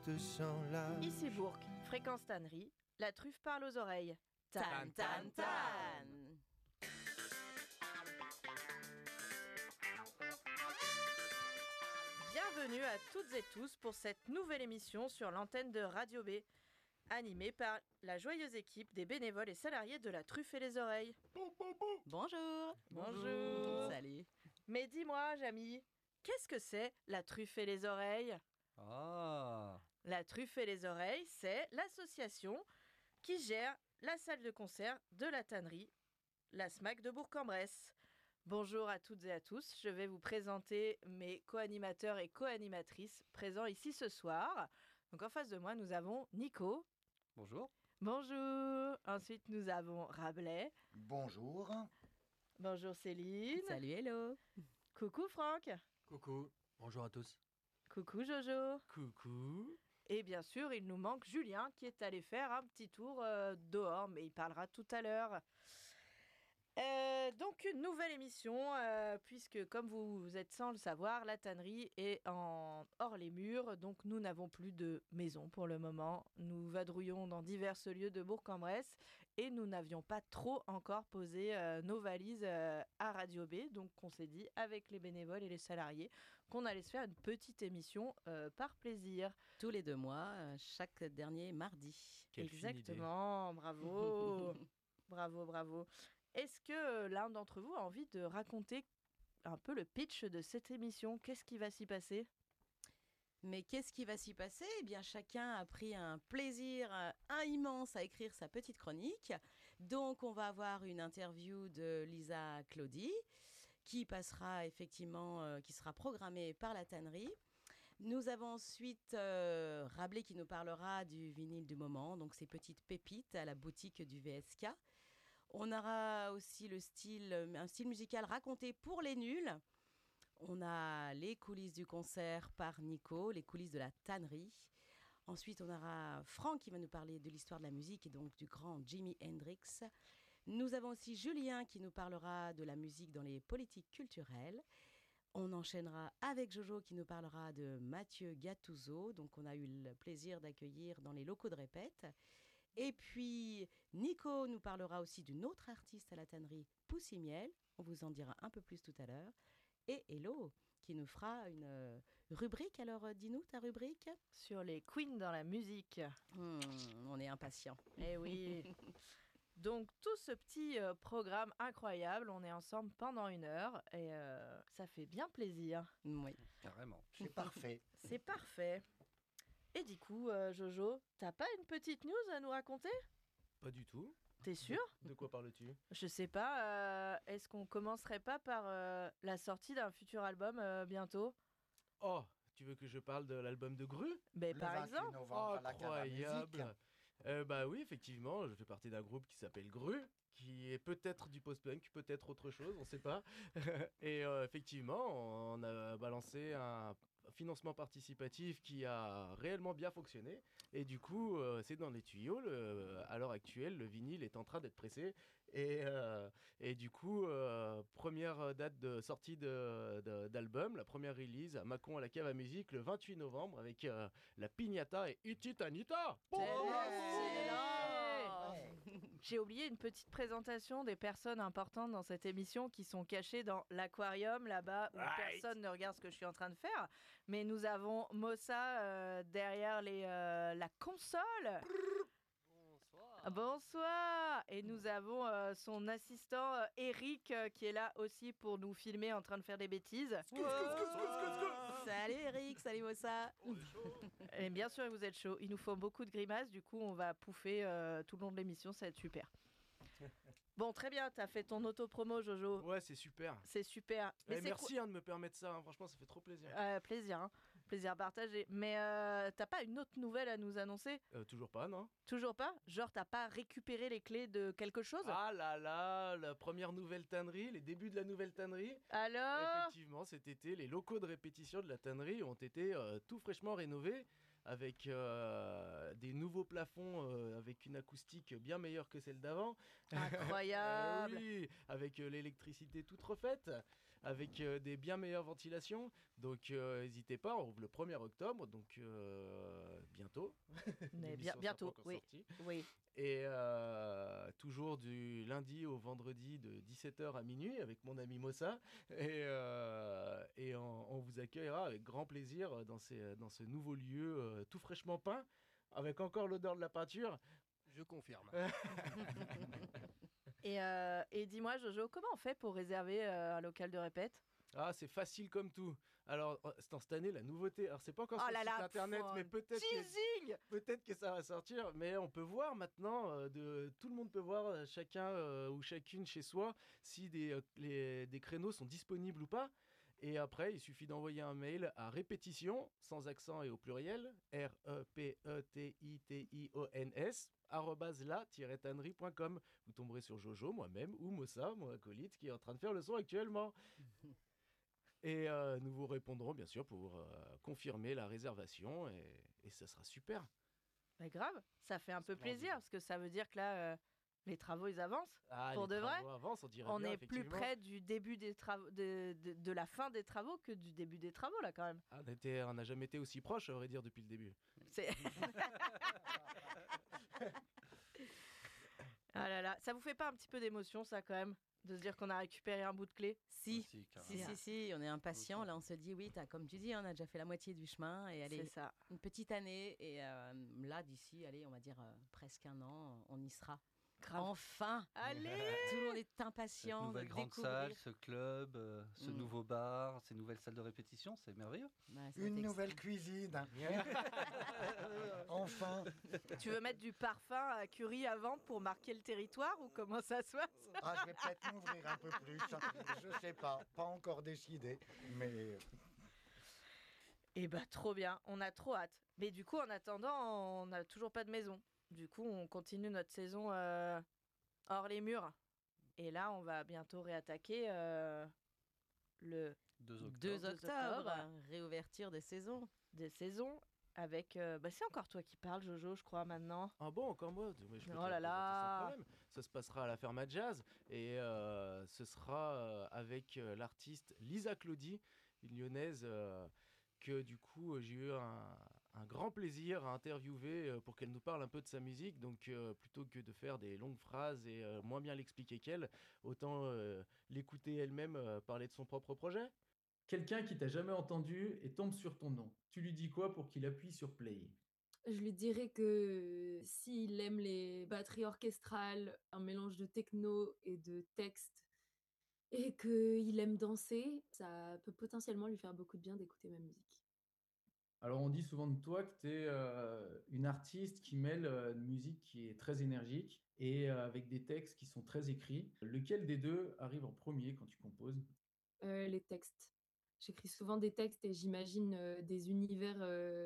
te sens là. Ici Bourg, fréquence tannerie, la truffe parle aux oreilles. Tan tan tan. Bienvenue à toutes et tous pour cette nouvelle émission sur l'antenne de Radio B, animée par la joyeuse équipe des bénévoles et salariés de la truffe et les oreilles. Bonjour. Bonjour. Salut. Mais dis-moi, Jamy, qu'est-ce que c'est la truffe et les oreilles ? Ah. La truffe et les oreilles, c'est l'association qui gère la salle de concert de la tannerie, la SMAC de Bourg-en-Bresse. Bonjour à toutes et à tous, je vais vous présenter mes co-animateurs et co-animatrices présents ici ce soir. Donc en face de moi, nous avons Nico. Bonjour. Bonjour. Ensuite, nous avons Rabelais. Bonjour. Bonjour Céline. Salut, hello. Coucou Franck. Coucou. Bonjour à tous. Coucou Jojo. Coucou. Et bien sûr, il nous manque Julien qui est allé faire un petit tour dehors, mais il parlera tout à l'heure. Donc une nouvelle émission, puisque comme vous êtes sans le savoir, la tannerie est hors les murs, donc nous n'avons plus de maison pour le moment. Nous vadrouillons dans divers lieux de Bourg-en-Bresse et nous n'avions pas trop encore posé nos valises à Radio B, donc on s'est dit avec les bénévoles et les salariés qu'on allait se faire une petite émission par plaisir. Tous les 2 mois, chaque dernier mardi. Quelle fine idée. Exactement, bravo. Bravo. Est-ce que l'un d'entre vous a envie de raconter un peu le pitch de cette émission ? Qu'est-ce qui va s'y passer ? Mais qu'est-ce qui va s'y passer ? Eh bien, chacun a pris un plaisir immense à écrire sa petite chronique. Donc, on va avoir une interview de Lisa Claudie qui passera effectivement, qui sera programmée par la tannerie. Nous avons ensuite Rabelais qui nous parlera du vinyle du moment, donc ces petites pépites à la boutique du VSK. On aura aussi un style musical raconté pour les nuls. On a les coulisses du concert par Nico, les coulisses de la tannerie. Ensuite, on aura Franck qui va nous parler de l'histoire de la musique et donc du grand Jimi Hendrix. Nous avons aussi Julien qui nous parlera de la musique dans les politiques culturelles. On enchaînera avec Jojo qui nous parlera de Mathieu Gattuso. Donc, on a eu le plaisir d'accueillir dans les locaux de répète. Et puis, Nico nous parlera aussi d'une autre artiste à la tannerie, Poussy-Miel. On vous en dira un peu plus tout à l'heure. Et Hello, qui nous fera une rubrique. Alors, dis-nous ta rubrique. Sur les queens dans la musique. On est impatients. Eh oui. Donc, tout ce petit programme incroyable, on est ensemble pendant 1 heure et ça fait bien plaisir. Oui. Carrément. C'est parfait. C'est parfait. Et du coup, Jojo, t'as pas une petite news à nous raconter ? Pas du tout. T'es sûr ? De quoi parles-tu ? Je sais pas, est-ce qu'on commencerait pas par la sortie d'un futur album bientôt ? Oh, tu veux que je parle de l'album de Gru ? Ben, Le par 28 exemple. novembre à la Cave à Musique. Incroyable. Bah oui, effectivement, je fais partie d'un groupe qui s'appelle Gru, qui est peut-être du post-punk, peut-être autre chose, on sait pas. Et effectivement, on a balancé un financement participatif qui a réellement bien fonctionné. Et du coup, c'est dans les tuyaux. À l'heure actuelle, le vinyle est en train d'être pressé. Et du coup, première date de sortie d'album, la première release à Mâcon à la Cave à Musique le 28 novembre avec la Pignata et Ititanita. J'ai oublié une petite présentation des personnes importantes dans cette émission qui sont cachées dans l'aquarium là-bas où personne ne regarde ce que je suis en train de faire. Mais nous avons Mossa derrière la console. Bonsoir. Et nous avons son assistant Eric qui est là aussi pour nous filmer en train de faire des bêtises. Salut Eric, salut Mossa. Et bien sûr, vous êtes chaud. Il nous faut beaucoup de grimaces. Du coup, on va pouffer tout le long de l'émission. Ça va être super. Bon, très bien. T'as fait ton auto-promo, Jojo. Ouais, c'est super. C'est super. Mais Merci de me permettre ça. Franchement, ça fait trop plaisir. Plaisir. Hein. Plaisir partagé. Mais t'as pas une autre nouvelle à nous annoncer ? Toujours pas, non ? Toujours pas ? Genre, t'as pas récupéré les clés de quelque chose ? Ah là là, la première nouvelle tannerie, les débuts de la nouvelle tannerie. Alors ? Effectivement, cet été, les locaux de répétition de la tannerie ont été tout fraîchement rénovés avec des nouveaux plafonds avec une acoustique bien meilleure que celle d'avant. Incroyable. Oui, avec l'électricité toute refaite, avec des bien meilleures ventilations. Donc n'hésitez pas, on ouvre le 1er octobre, donc bientôt. Mais L'émission sera bientôt, pas encore oui. sortie. Oui. Et toujours du lundi au vendredi de 17h à minuit avec mon ami Mossa. Et on vous accueillera avec grand plaisir dans ce nouveau lieu tout fraîchement peint, avec encore l'odeur de la peinture. Je confirme. Et dis-moi, Jojo, comment on fait pour réserver un local de répète? Ah, c'est facile comme tout. Alors, cette année, la nouveauté, alors c'est pas encore Oh sur le là site là, internet, mais teasing! peut-être que ça va sortir, mais on peut voir maintenant, tout le monde peut voir, chacun ou chacune chez soi, si des créneaux sont disponibles ou pas. Et après, il suffit d'envoyer un mail à répétition, sans accent et au pluriel, repetitions, @la-tannerie.com. Vous tomberez sur Jojo, moi-même, ou Mossa, mon acolyte, qui est en train de faire le son actuellement. Et nous vous répondrons bien sûr pour confirmer la réservation et ça sera super. Bah grave, ça fait un peu Splendide. plaisir parce que ça veut dire que là, les travaux ils avancent. Ah, Pour les de vrai, travaux avancent, on dirait On bien, est plus effectivement. près du début des travaux, de la fin des travaux que du début des travaux là quand même. Ah, on n'a jamais été aussi proche, à vrai dire, depuis le début. C'est... Ah là là, ça vous fait pas un petit peu d'émotion ça quand même, de se dire qu'on a récupéré un bout de clé? Si, Aussi, si, carrément. si, on est impatient. Là, on se dit, oui, comme tu dis, on a déjà fait la moitié du chemin. Et allez, C'est ça. une petite année. Et là, d'ici, allez, on va dire presque un an, on y sera. Grave. Enfin, Allez. tout le monde est Cette impatient de nouvelle grande découvrir. salle, ce club, ce Mm. nouveau bar, ces nouvelles salles de répétition, c'est merveilleux. Ouais, ça va Une être nouvelle extra. cuisine. Enfin. Tu veux mettre du parfum à curry à vendre pour marquer le territoire ou comment ça se passe? Ah, je vais peut-être m'ouvrir un peu plus. Je sais pas. Pas encore décidé. Mais Eh bah trop bien, on a trop hâte. Mais du coup, en attendant, on n'a toujours pas de maison. Du coup, on continue notre saison hors les murs. Et là, on va bientôt réattaquer le 2 octobre. 2 octobre, octobre. réouverture des saisons. des saisons avec... bah, c'est encore toi qui parles, Jojo, je crois, maintenant. Ah bon, encore moi? Mais je peux te Oh là la présenter sans là. problème. Ça se passera à la Ferme à Jazz et ce sera avec l'artiste Lisa Claudie, une lyonnaise que du coup j'ai eu un grand plaisir à interviewer pour qu'elle nous parle un peu de sa musique. Donc plutôt que de faire des longues phrases et moins bien l'expliquer qu'elle, autant l'écouter elle-même parler de son propre projet. Quelqu'un qui t'a jamais entendu et tombe sur ton nom. Tu lui dis quoi pour qu'il appuie sur play? Je lui dirais que s'il aime les batteries orchestrales, un mélange de techno et de texte, et qu'il aime danser, ça peut potentiellement lui faire beaucoup de bien d'écouter ma musique. Alors on dit souvent de toi que tu es une artiste qui mêle une musique qui est très énergique et avec des textes qui sont très écrits. Lequel des deux arrive en premier quand tu composes? Les textes. J'écris souvent des textes et j'imagine des univers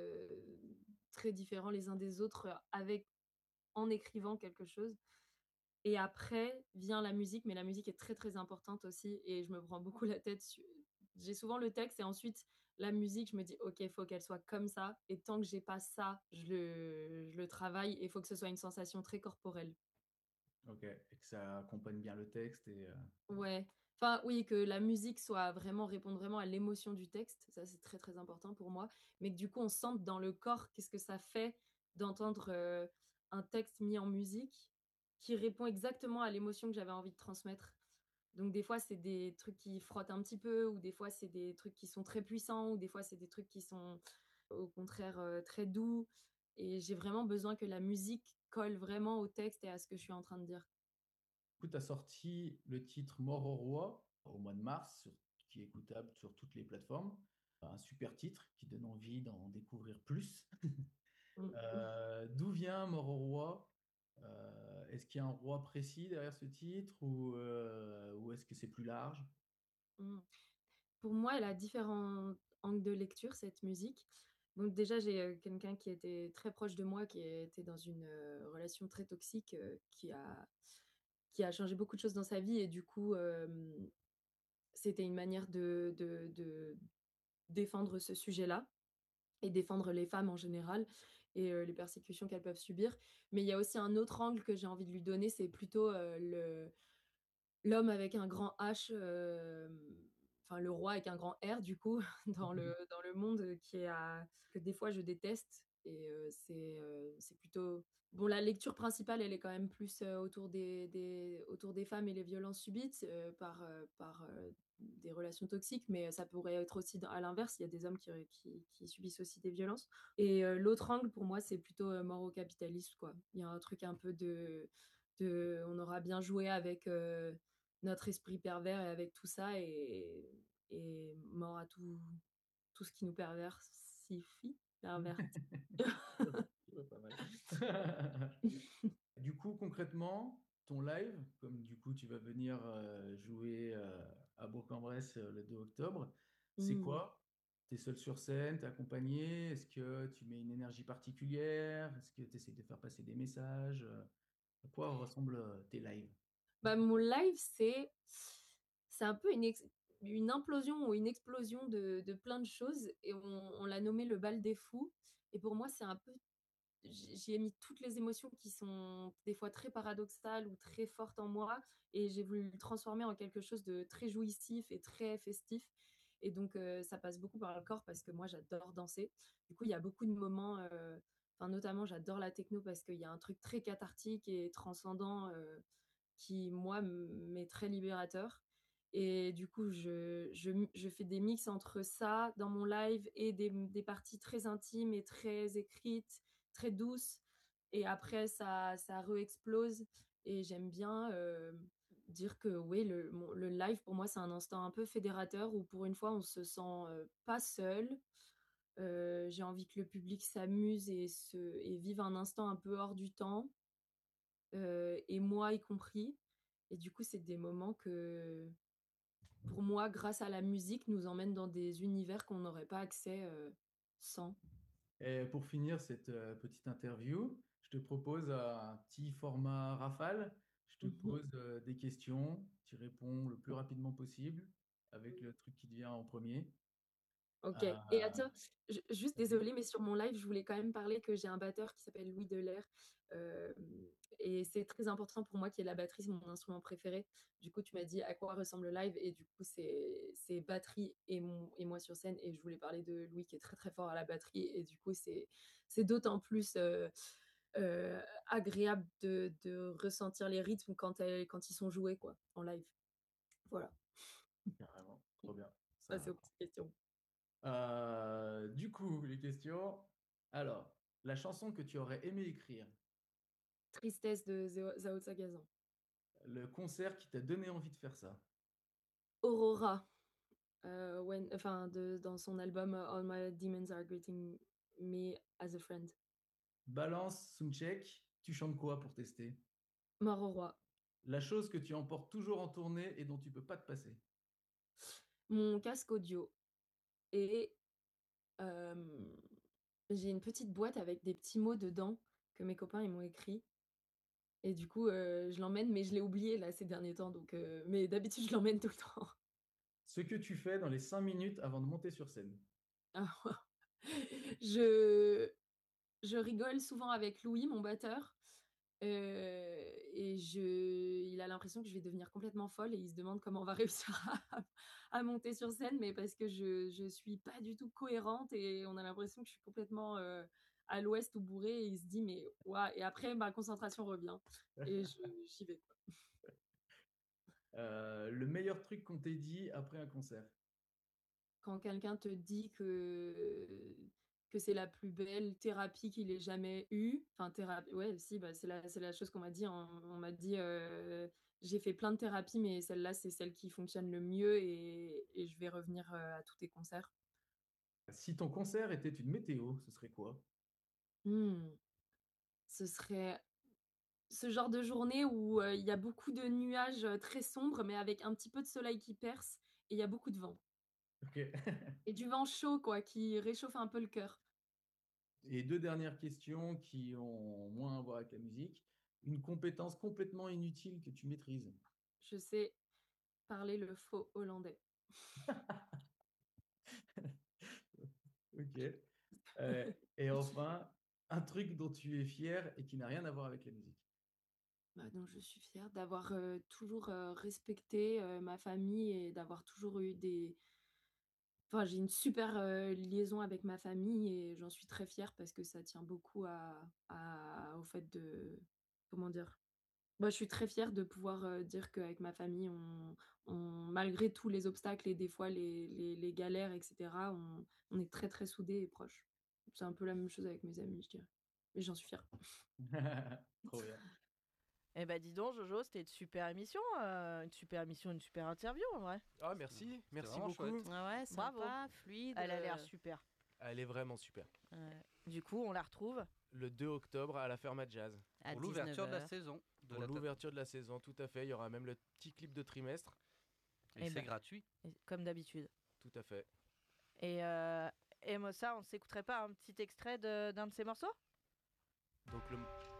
très différents les uns des autres en écrivant quelque chose. Et après vient la musique, mais la musique est très très importante aussi et je me prends beaucoup la tête. J'ai souvent le texte et ensuite la musique, je me dis ok, il faut qu'elle soit comme ça et tant que j'ai pas ça, je le travaille et il faut que ce soit une sensation très corporelle. Ok, et que ça accompagne bien le texte et Ouais, enfin oui, que la musique réponde vraiment à l'émotion du texte, ça c'est très très important pour moi, mais que du coup on sente dans le corps qu'est-ce que ça fait d'entendre un texte mis en musique qui répond exactement à l'émotion que j'avais envie de transmettre. Donc des fois c'est des trucs qui frottent un petit peu, ou des fois c'est des trucs qui sont très puissants, ou des fois c'est des trucs qui sont au contraire très doux, et j'ai vraiment besoin que la musique colle vraiment au texte et à ce que je suis en train de dire. du coup tu as sorti le titre Mort au roi au mois de mars, qui est écoutable sur toutes les plateformes. Un super titre qui donne envie d'en découvrir plus. Mm. D'où vient Mort au roi? Est-ce qu'il y a un roi précis derrière ce titre ou est-ce que c'est plus large? Mm. Pour moi, elle a différents angles de lecture, cette musique. Donc déjà, j'ai quelqu'un qui était très proche de moi, qui était dans une relation très toxique, qui a changé beaucoup de choses dans sa vie. Et du coup, c'était une manière de défendre ce sujet-là et défendre les femmes en général et les persécutions qu'elles peuvent subir. Mais il y a aussi un autre angle que j'ai envie de lui donner, c'est plutôt l'homme avec un grand H, enfin le roi avec un grand R du coup, dans le monde que des fois je déteste, Et c'est plutôt... Bon, la lecture principale, elle est quand même plus autour autour des femmes et les violences subites par des relations toxiques, mais ça pourrait être aussi à l'inverse, il y a des hommes qui subissent aussi des violences. Et l'autre angle, pour moi, c'est plutôt mort au capitalisme, quoi. Il y a un truc un peu on aura bien joué avec notre esprit pervers et avec tout ça, et mort à tout ce qui nous perversifie, pervertit. Ouais, pas mal. Du coup, concrètement, ton live, comme du coup tu vas venir jouer à Bourg-en-Bresse le 2 octobre, c'est Mm. quoi? T'es seul sur scène, t'es accompagné? Est-ce que tu mets une énergie particulière? Est-ce que tu essaies de faire passer des messages? À quoi ressemblent tes lives? Bah, mon live, c'est un peu une implosion ou une explosion de plein de choses, et on l'a nommé le bal des fous. Et pour moi, c'est un peu, j'y ai mis toutes les émotions qui sont des fois très paradoxales ou très fortes en moi, et j'ai voulu le transformer en quelque chose de très jouissif et très festif. Et donc, ça passe beaucoup par le corps parce que moi, j'adore danser. Du coup, il y a beaucoup de moments, enfin, notamment, j'adore la techno parce qu'il y a un truc très cathartique et transcendant qui, moi, m'est très libérateur. Et du coup, je fais des mix entre ça dans mon live et des parties très intimes et très écrites, très douces. Et après, ça re-explose. Et j'aime bien dire que oui, le live, pour moi, c'est un instant un peu fédérateur où pour une fois, on se sent pas seul. J'ai envie que le public s'amuse et vive un instant un peu hors du temps, et moi y compris. Et du coup, c'est des moments que, pour moi, grâce à la musique, nous emmènent dans des univers qu'on n'aurait pas accès sans. Et pour finir cette petite interview, je te propose un petit format rafale. Je te Mhm. pose des questions, tu réponds le plus rapidement possible avec le truc qui te vient en premier. Ok. Et Euh, attends, juste Vas-y. désolée, mais sur mon live, je voulais quand même parler que j'ai un batteur qui s'appelle Louis Delair. euh, et c'est très important pour moi qu'il y ait la batterie, c'est mon instrument préféré. Du coup, tu m'as dit à quoi ressemble le live, et du coup, c'est batterie et moi sur scène. Et je voulais parler de Louis qui est très très fort à la batterie. Et du coup, c'est d'autant plus agréable de ressentir les rythmes quand ils sont joués, quoi, en live. Voilà, Carrément, trop bien. passer Ça. aux petites questions. Du coup, les questions. Alors, la chanson que tu aurais aimé écrire, Tristesse de Zao Sagazan. le concert qui t'a donné envie de faire ça, Aurora, dans son album All My Demons Are Greeting Me as a Friend. balance, soundcheck, tu chantes quoi pour tester? Mort au roi. La chose que tu emportes toujours en tournée et dont tu peux pas te passer. Mon casque audio. Et euh, j'ai une petite boîte avec des petits mots dedans que mes copains ils m'ont écrit. Et du coup, je l'emmène, mais je l'ai oublié là ces derniers temps. Donc, mais d'habitude, je l'emmène tout le temps. Ce que tu fais dans les 5 minutes avant de monter sur scène. je, je rigole souvent avec Louis, mon batteur. Et il a l'impression que je vais devenir complètement folle, et il se demande comment on va réussir à monter sur scène, mais parce que je suis pas du tout cohérente, et on a l'impression que je suis complètement à l'ouest ou bourrée, et il se dit mais ouah, et après ma concentration revient et j'y vais, quoi. Le meilleur truc qu'on t'ait dit après un concert. Quand quelqu'un te dit que c'est la plus belle thérapie qu'il ait jamais eue, enfin thérapie, ouais, si, bah, c'est la chose qu'on m'a dit, hein. On m'a dit, j'ai fait plein de thérapies, mais celle-là, c'est celle qui fonctionne le mieux, et je vais revenir à tous tes concerts. Si ton concert était une météo, ce serait quoi? Hmm. Ce serait ce genre de journée où il y a beaucoup de nuages très sombres, mais avec un petit peu de soleil qui perce, et il y a beaucoup de vent. Ok. Et du vent chaud, quoi, qui réchauffe un peu le cœur. Et deux dernières questions qui ont moins à voir avec la musique. Une compétence complètement inutile que tu maîtrises. Je sais parler le faux hollandais. Ok. Et enfin, un truc dont tu es fier et qui n'a rien à voir avec la musique. Bah, donc je suis fière d'avoir toujours respecté ma famille, et d'avoir toujours eu Enfin, j'ai une super liaison avec ma famille et j'en suis très fière parce que ça tient beaucoup au fait de... Comment dire? Moi, je suis très fière de pouvoir dire qu'avec ma famille, malgré tous les obstacles et des fois les galères, etc., on est très très soudés et proches. C'est un peu la même chose avec mes amis, je dirais. Et j'en suis fière. Trop bien. Eh ben dis donc Jojo, c'était une super émission, une super interview en vrai. Ah merci vraiment beaucoup. chouette. Ah ouais, Bravo. sympa, fluide. Elle a l'air super. Elle est vraiment super. Ouais, Du coup, on la retrouve. Le 2 octobre à la Ferme à Jazz. à Pour l'ouverture de la 19h. saison. Pour l'ouverture de la saison, tout à fait. Il y aura même le petit clip de trimestre. Et Eh c'est ben. gratuit. Comme d'habitude. Tout à fait. Et moi ça, on s'écouterait pas un petit extrait d'un de ces morceaux? Donc le